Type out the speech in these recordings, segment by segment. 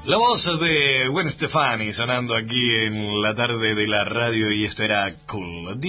La voz de Gwen Stefani sonando aquí en la tarde de la radio y esto era Cool.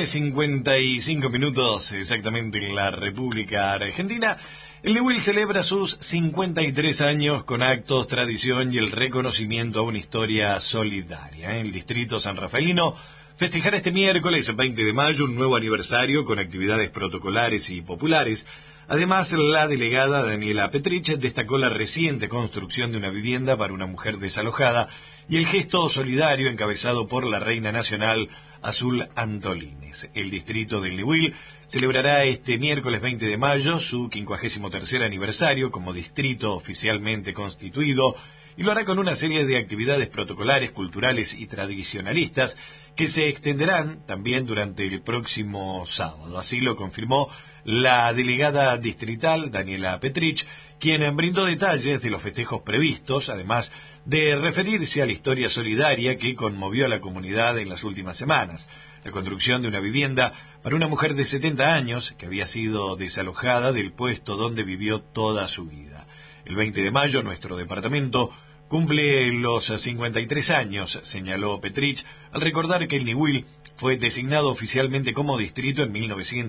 19:55 minutos exactamente en la República Argentina. El Newell celebra sus 53 años con actos, tradición y el reconocimiento a una historia solidaria. En el distrito sanrafaelino festejará este miércoles 20 de mayo un nuevo aniversario con actividades protocolares y populares. Además, la delegada Daniela Petrich destacó la reciente construcción de una vivienda para una mujer desalojada y el gesto solidario encabezado por la reina nacional Azul Antolines. El distrito del Newell celebrará este miércoles 20 de mayo su 53º aniversario como distrito oficialmente constituido y lo hará con una serie de actividades protocolares, culturales y tradicionalistas que se extenderán también durante el próximo sábado. Así lo confirmó la delegada distrital Daniela Petrich, quien brindó detalles de los festejos previstos, además de referirse a la historia solidaria que conmovió a la comunidad en las últimas semanas. La construcción de una vivienda para una mujer de 70 años que había sido desalojada del puesto donde vivió toda su vida. El 20 de mayo nuestro departamento cumple los 53 años, señaló Petrich, al recordar que el Newell fue designado oficialmente como distrito en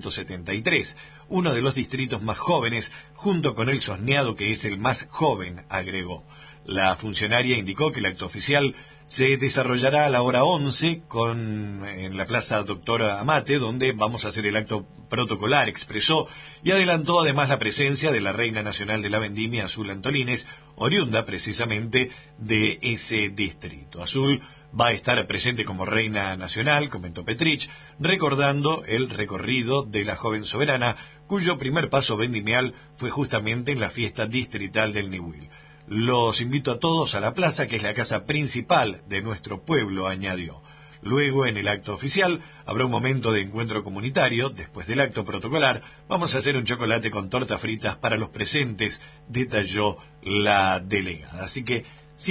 1973, uno de los distritos más jóvenes, junto con el Sosneado, que es el más joven, agregó. La funcionaria indicó que el acto oficial se desarrollará a la hora 11 en la Plaza Doctor Amate, donde vamos a hacer el acto protocolar, expresó, y adelantó además la presencia de la Reina Nacional de la Vendimia, Azul Antolines, oriunda precisamente de ese distrito. Azul va a estar presente como reina nacional, comentó Petrich, recordando el recorrido de la joven soberana, cuyo primer paso vendimial fue justamente en la fiesta distrital del Newell. Los invito a todos a la plaza, que es la casa principal de nuestro pueblo, añadió. Luego, en el acto oficial, habrá un momento de encuentro comunitario. Después del acto protocolar, vamos a hacer un chocolate con tortas fritas para los presentes, detalló la delegada. Así que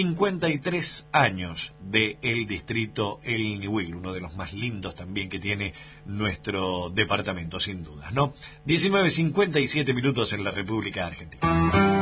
53 años de el distrito El Newell, uno de los más lindos también que tiene nuestro departamento, sin dudas, ¿no? 19:57 minutos en la República Argentina.